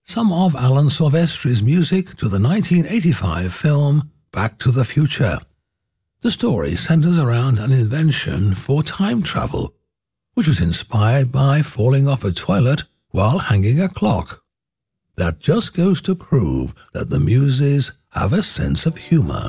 some of Alan Silvestri's music to the 1985 film Back to the Future. The story centers around an invention for time travel, which was inspired by falling off a toilet while hanging a clock. That just goes to prove that the Muses have a sense of humor.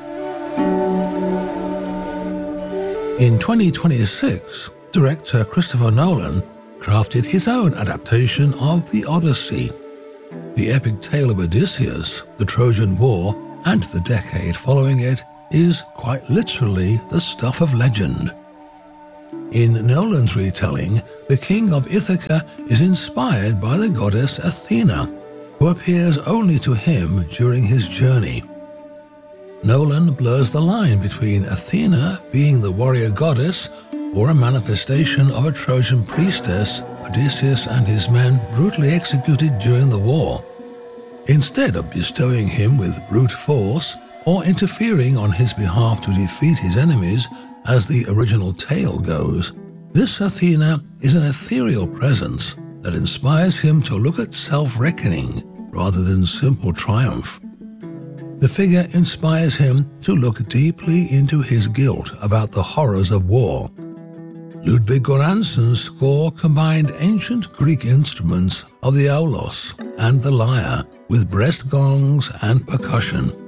In 2026, director Christopher Nolan crafted his own adaptation of the Odyssey. The epic tale of Odysseus, the Trojan War, and the decade following it is quite literally the stuff of legend. In Nolan's retelling, the king of Ithaca is inspired by the goddess Athena, who appears only to him during his journey. Nolan blurs the line between Athena being the warrior goddess or a manifestation of a Trojan priestess Odysseus and his men brutally executed during the war. Instead of bestowing him with brute force or interfering on his behalf to defeat his enemies, as the original tale goes, this Athena is an ethereal presence that inspires him to look at self-reckoning rather than simple triumph. The figure inspires him to look deeply into his guilt about the horrors of war. Ludwig Göransson's score combined ancient Greek instruments of the aulos and the lyre with breast gongs and percussion.